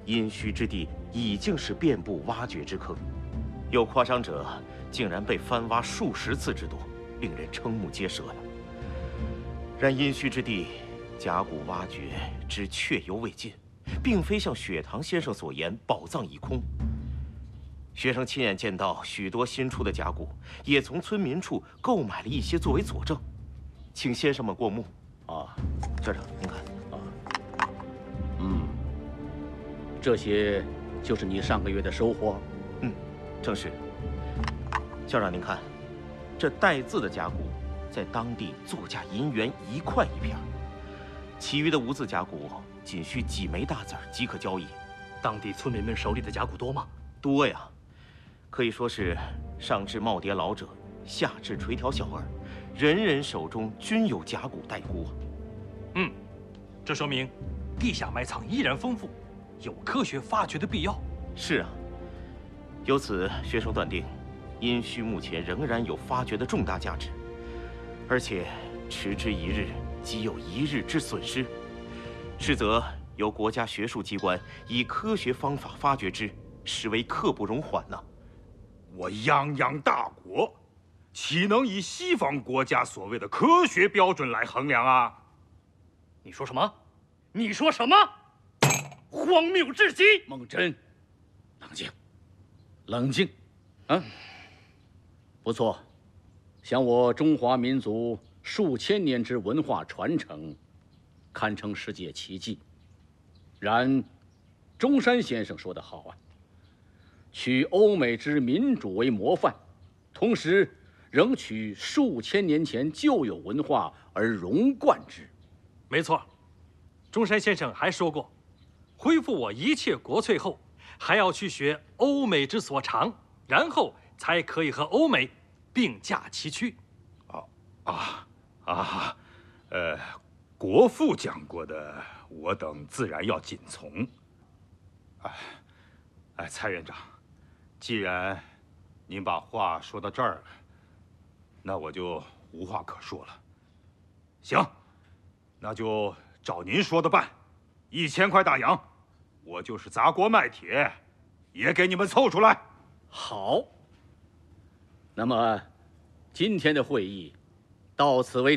殷墟之地已经是遍布挖掘之坑，有夸张者竟然被翻挖数十次之多，令人瞠目结舌呀。然殷墟之地，甲骨挖掘之确犹未尽，并非像雪堂先生所言宝藏已空。学生亲眼见到许多新出的甲骨，也从村民处购买了一些作为佐证，请先生们过目。 啊， 校长，您看。 这些就是你上个月的收获。 正是。校长，您看，这带字的甲骨，在当地作价银元1块一片，其余的无字甲骨仅需几枚大字即可交易。 当地村民们手里的甲骨多吗？ 多呀，可以说是上至耄耋老者，下至垂髫小儿，人人手中均有甲骨待估。 这说明地下埋藏依然丰富。 有科学发掘的必要。 是啊，由此学生断定，殷墟目前仍然有发掘的重大价值，而且迟之一日，即有一日之损失。是则由国家学术机关以科学方法发掘之，实为刻不容缓呐。 我泱泱大国，岂能以西方国家所谓的科学标准来衡量啊？ 你说什么？你说什么？ 荒谬至极！ 孟真，冷静，冷静，啊！不错，像我中华民族数千年之文化传承，堪称世界奇迹。然，中山先生说得好啊，取欧美之民主为模范，同时仍取数千年前旧有文化而融贯之。 没错，中山先生还说过。 恢复我一切国粹后，还要去学欧美之所长，然后才可以和欧美并驾齐驱。 国父讲过的，我等自然要谨从。蔡院长，既然您把话说到这儿了，那我就无话可说了。行，那就照您说的办，1000块大洋。 我就是砸锅卖铁，也给你们凑出来。 好。那么，今天的会议到此为止。